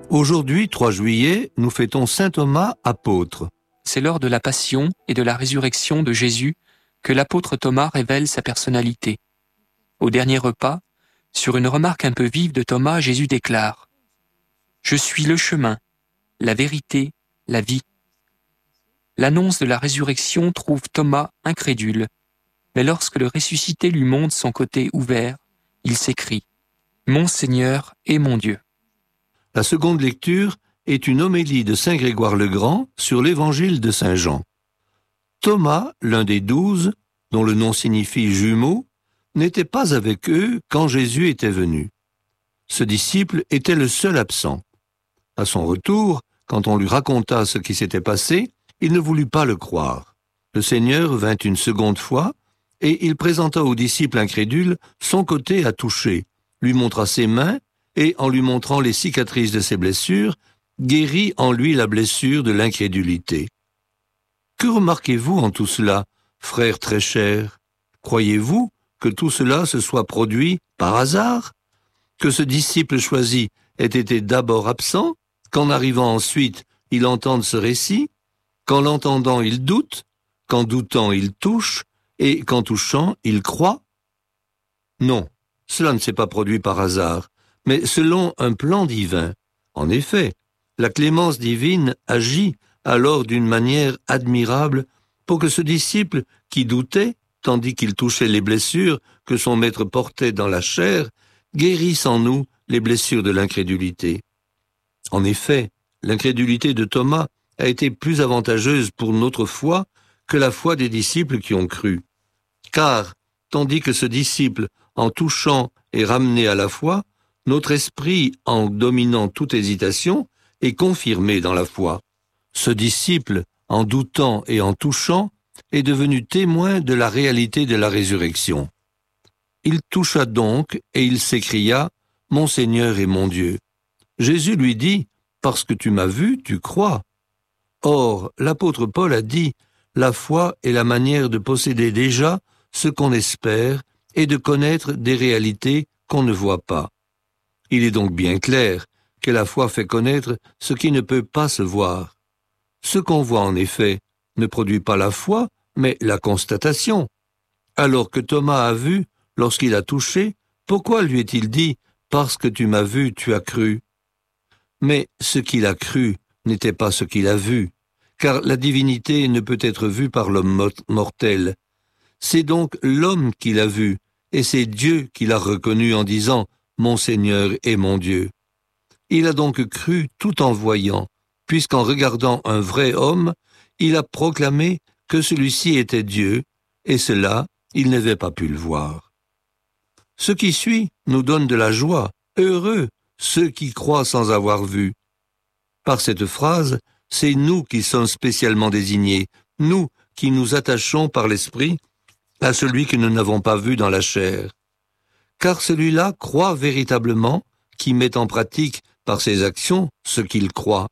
Aujourd'hui, 3 juillet, nous fêtons saint Thomas, apôtre. C'est lors de la passion et de la résurrection de Jésus que l'apôtre Thomas révèle sa personnalité. Au dernier repas, sur une remarque un peu vive de Thomas, Jésus déclare « Je suis le chemin, la vérité, la vie ». L'annonce de la résurrection trouve Thomas incrédule, mais lorsque le ressuscité lui montre son côté ouvert, il s'écrie « Mon Seigneur et mon Dieu ». La seconde lecture est une homélie de saint Grégoire le Grand sur l'évangile de saint Jean. Thomas, l'un des 12, dont le nom signifie jumeau, n'était pas avec eux quand Jésus était venu. Ce disciple était le seul absent. À son retour, quand on lui raconta ce qui s'était passé, il ne voulut pas le croire. Le Seigneur vint une seconde fois, et il présenta au disciple incrédule son côté à toucher, lui montra ses mains, et en lui montrant les cicatrices de ses blessures, guérit en lui la blessure de l'incrédulité. Que remarquez-vous en tout cela, frères très chers? Croyez-vous que tout cela se soit produit par hasard? Que ce disciple choisi ait été d'abord absent, qu'en arrivant ensuite, il entende ce récit, qu'en l'entendant, il doute, qu'en doutant, il touche, et qu'en touchant, il croit? Non, cela ne s'est pas produit par hasard, mais selon un plan divin. En effet, la clémence divine agit alors d'une manière admirable pour que ce disciple qui doutait, tandis qu'il touchait les blessures que son maître portait dans la chair, guérisse en nous les blessures de l'incrédulité. En effet, l'incrédulité de Thomas a été plus avantageuse pour notre foi que la foi des disciples qui ont cru. Car, tandis que ce disciple, en touchant, est ramené à la foi, notre esprit, en dominant toute hésitation, est confirmé dans la foi. Ce disciple, en doutant et en touchant, est devenu témoin de la réalité de la résurrection. Il toucha donc et il s'écria « Mon Seigneur et mon Dieu ». Jésus lui dit « Parce que tu m'as vu, tu crois ». Or, l'apôtre Paul a dit « La foi est la manière de posséder déjà ce qu'on espère et de connaître des réalités qu'on ne voit pas ». Il est donc bien clair que la foi fait connaître ce qui ne peut pas se voir. Ce qu'on voit en effet ne produit pas la foi, mais la constatation. Alors que Thomas a vu, lorsqu'il a touché, pourquoi lui est-il dit « Parce que tu m'as vu, tu as cru » ? Mais ce qu'il a cru n'était pas ce qu'il a vu, car la divinité ne peut être vue par l'homme mortel. C'est donc l'homme qui l'a vu, et c'est Dieu qui l'a reconnu en disant « Mon Seigneur et mon Dieu ». Il a donc cru tout en voyant, puisqu'en regardant un vrai homme, il a proclamé que celui-ci était Dieu, et cela, il n'avait pas pu le voir. Ce qui suit nous donne de la joie, heureux ceux qui croient sans avoir vu. Par cette phrase, c'est nous qui sommes spécialement désignés, nous qui nous attachons par l'esprit à celui que nous n'avons pas vu dans la chair. Car celui-là croit véritablement, qui met en pratique par ses actions ce qu'il croit.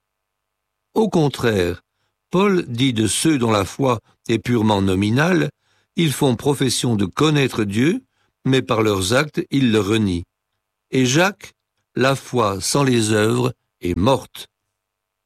Au contraire, Paul dit de ceux dont la foi est purement nominale, ils font profession de connaître Dieu, mais par leurs actes ils le renient. Et Jacques, la foi sans les œuvres est morte.